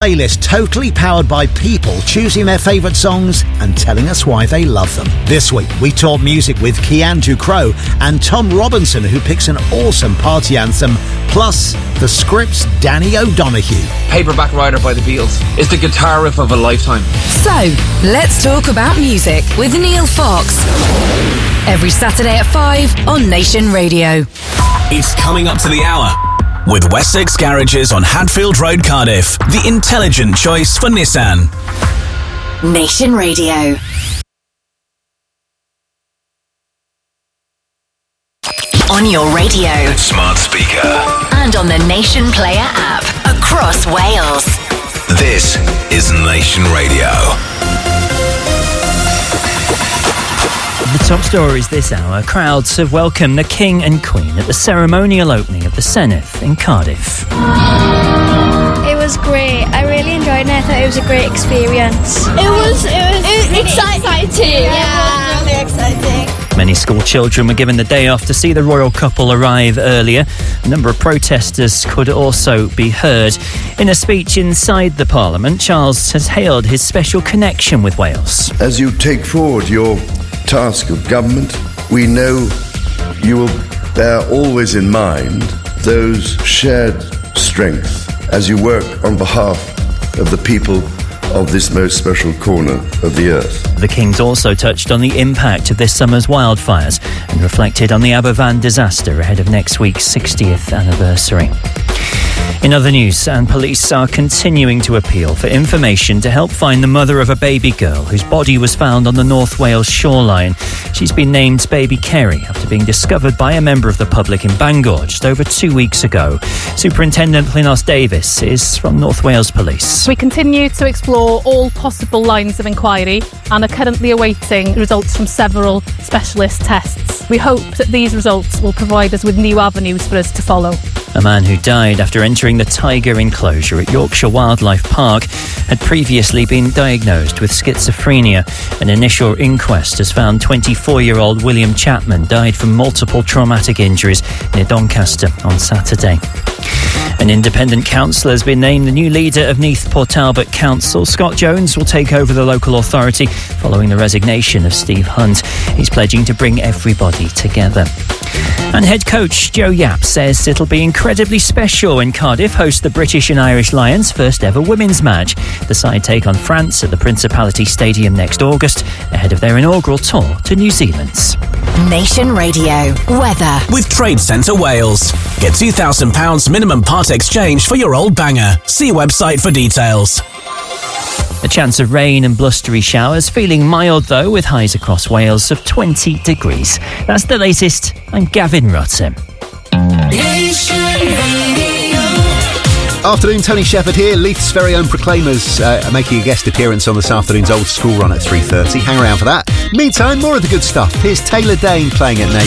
playlist totally powered by people choosing their favourite songs and telling us why they love them. This week, we talk music with Kian Ducrot and Tom Robinson, who picks an awesome party anthem, plus the Scripts' Danny O'Donoghue. Paperback Writer by the Beatles is the guitar riff of a lifetime. So, let's talk about music with Neil Fox. Every Saturday at 5 on Nation Radio. It's coming up to the hour with Wessex Garages on Hadfield Road, Cardiff. The intelligent choice for Nissan. Nation Radio. On your radio, Smart speaker, and on the Nation Player app across Wales. This is Nation Radio. The top stories this hour. Crowds have welcomed the King and Queen at the ceremonial opening of the Senedd in Cardiff. It was great. I really enjoyed it. I thought it was a great experience. It was really exciting. Yeah, it was really exciting. Many school children were given the day off to see the royal couple arrive earlier. A number of protesters could also be heard. In a speech inside the Parliament, Charles has hailed his special connection with Wales. As you take forward your task of government, we know you will bear always in mind those shared strengths as you work on behalf of the people of this most special corner of the earth. The King's also touched on the impact of this summer's wildfires and reflected on the Aberfan disaster ahead of next week's 60th anniversary. In other news, and police are continuing to appeal for information to help find the mother of a baby girl whose body was found on the North Wales shoreline. She's been named Baby Kerry after being discovered by a member of the public in Bangor just over 2 weeks ago. Superintendent Llynnos Davis is from North Wales Police. We continue to explore all possible lines of inquiry and are currently awaiting results from several specialist tests. We hope that these results will provide us with new avenues for us to follow. A man who died after entering the tiger enclosure at Yorkshire Wildlife Park had previously been diagnosed with schizophrenia. An initial inquest has found 24-year-old William Chapman died from multiple traumatic injuries near Doncaster on Saturday. An independent councillor has been named the new leader of Neath Port Talbot Council. Scott Jones will take over the local authority following the resignation of Steve Hunt. He's pledging to bring everybody together. And head coach Joe Yapp says it'll be incredibly special when Cardiff host the British and Irish Lions' first ever women's match. The side take on France at the Principality Stadium next August, ahead of their inaugural tour to New Zealand. Nation Radio weather with Trade Centre Wales. Get £2,000 minimum part exchange for your old banger. See website for details. A chance of rain and blustery showers, feeling mild though, with highs across Wales of 20 degrees. That's the latest. I'm Gavin Rutter. Afternoon, Tony Shepherd here. Leith's very own Proclaimers are making a guest appearance on this afternoon's Old School Run at 3:30. Hang around for that. Meantime, more of the good stuff. Here's Taylor Dane playing at Nation.